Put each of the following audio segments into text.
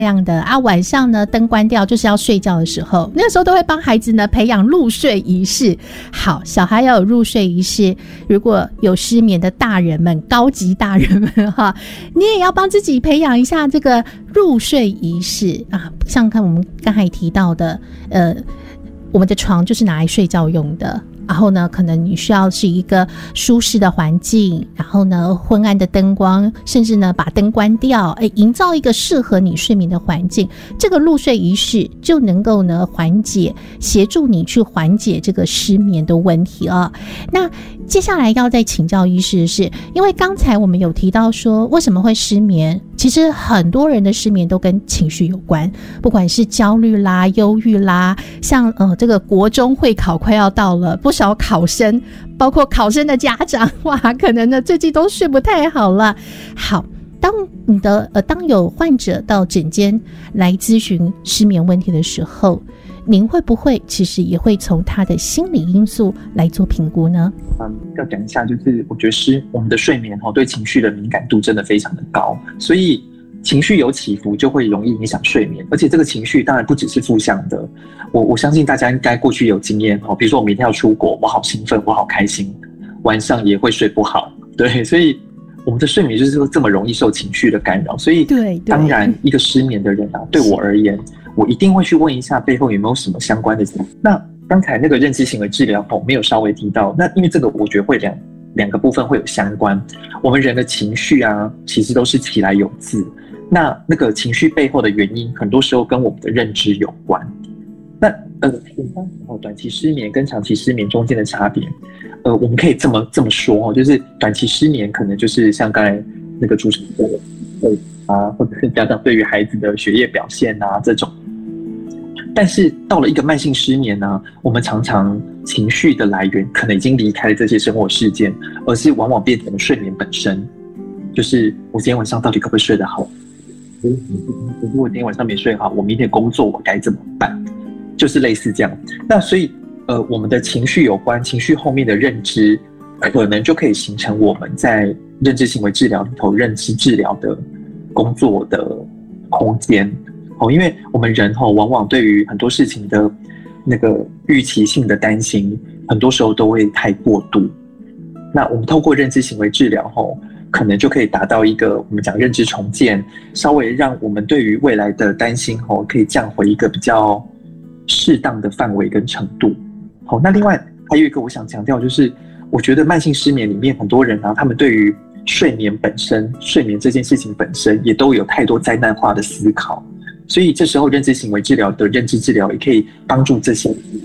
样的啊，晚上呢灯关掉就是要睡觉的时候，那时候都会帮孩子呢培养入睡仪式。好，小孩要有入睡仪式，如果有失眠的大人们，高级大人们哈，你也要帮自己培养一下这个入睡仪式啊。像看我们刚才提到的，我们的床就是拿来睡觉用的。然后呢，可能你需要是一个舒适的环境，然后呢，昏暗的灯光，甚至呢把灯关掉，营造一个适合你睡眠的环境。这个入睡仪式就能够呢协助你去缓解这个失眠的问题啊。那接下来要再请教医师的是，因为刚才我们有提到说为什么会失眠，其实很多人的失眠都跟情绪有关，不管是焦虑啦、忧郁啦，像这个国中会考快要到了，不少考生，包括考生的家长，哇，可能呢最近都睡不太好了。好，当有患者到诊间来咨询失眠问题的时候，您会不会其实也会从他的心理因素来做评估呢？ 要讲一下，就是我觉得我们的睡眠对情绪的敏感度真的非常的高，所以情绪有起伏就会容易影响睡眠，而且这个情绪当然不只是负向的。我相信大家应该过去有经验，比如说我明天要出国，我好兴奋，我好开心，晚上也会睡不好，对，所以我们的睡眠就是这么容易受情绪的干扰。所以当然一个失眠的人啊，对我而言，我一定会去问一下背后有没有什么相关的。那刚才那个认知行为治疗没有稍微提到，那因为这个我觉得会两个部分会有相关。我们人的情绪啊，其实都是其来有自，那个情绪背后的原因，很多时候跟我们的认知有关。那短期失眠跟长期失眠中间的差别，我们可以这么说就是短期失眠可能就是像刚才那个主持人的或者是家长对于孩子的学业表现啊这种。但是到了一个慢性失眠呢，我们常常情绪的来源可能已经离开了这些生活事件，而是往往变成了睡眠本身，就是我今天晚上到底可不可以睡得好？如果今天晚上没睡好，我明天工作我该怎么办？就是类似这样。那所以我们的情绪有关，情绪后面的认知可能就可以形成我们在认知行为治疗里头认知治疗的工作的空间。因为我们人往往对于很多事情的那个预期性的担心，很多时候都会太过度。那我们透过认知行为治疗可能就可以达到一个我们讲认知重建，稍微让我们对于未来的担心可以降回一个比较适当的范围跟程度。那另外还有一个我想强调，就是我觉得慢性失眠里面很多人啊，他们对于睡眠本身，睡眠这件事情本身也都有太多灾难化的思考。所以这时候认知行为治疗的认知治疗也可以帮助这些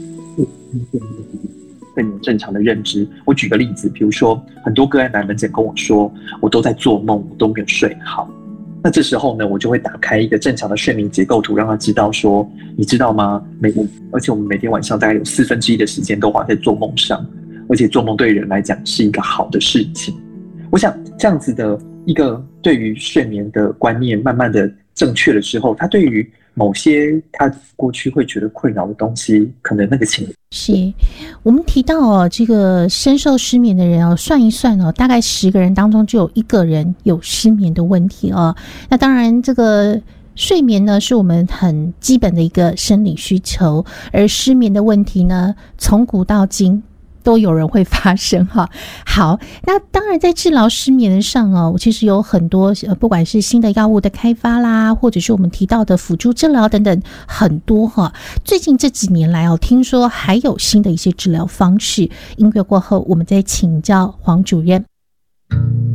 更有正常的认知。我举个例子，比如说很多个案来门诊跟我说，我都在做梦，我都没有睡好。那这时候呢，我就会打开一个正常的睡眠结构图，让他知道说，你知道吗？而且我们每天晚上大概有1/4的时间都花在做梦上，而且做梦对人来讲是一个好的事情。我想这样子的一个对于睡眠的观念慢慢的正确了之后，他对于某些他过去会觉得困扰的东西，可能那个情是我们提到这个深受失眠的人算一算大概10个人当中就有1个人有失眠的问题那当然这个睡眠呢是我们很基本的一个生理需求，而失眠的问题呢从古到今都有人会发生好，那当然在治疗失眠上其实有很多不管是新的药物的开发啦，或者是我们提到的辅助治疗等等很多最近这几年来听说还有新的一些治疗方式。音乐过后我们再请教黄主任。